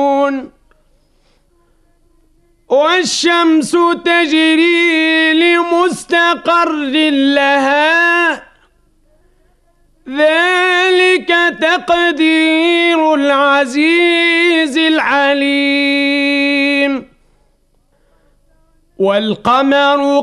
والشمس تجري لمستقر لها ذلك تقدير العزيز العليم والقمر